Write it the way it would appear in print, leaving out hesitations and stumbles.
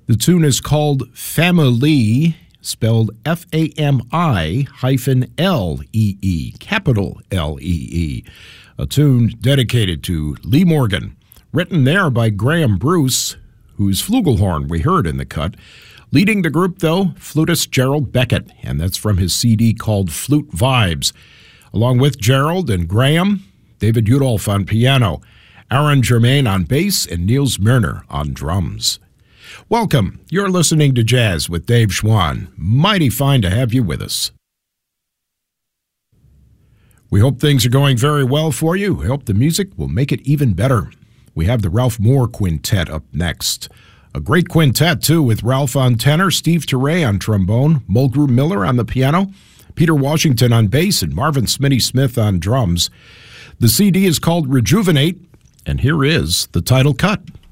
The tune is called Family, spelled F-A-M-I-L-E-E, capital L-E-E. A tune dedicated to Lee Morgan, written there by Graham Bruce, whose flugelhorn we heard in the cut. Leading the group, though, flutist Gerald Beckett, and that's from his CD called Flute Vibes. Along with Gerald and Graham, David Udolph on piano, Aaron Germain on bass, and Niels Myrner on drums. Welcome. You're listening to Jazz with Dave Schwann. Mighty fine to have you with us. We hope things are going very well for you. We hope the music will make it even better. We have the Ralph Moore Quintet up next. A great quintet, too, with Ralph on tenor, Steve Turre on trombone, Mulgrew Miller on the piano, Peter Washington on bass, and Marvin Smitty Smith on drums. The CD is called Rejuvenate, and here is the title cut.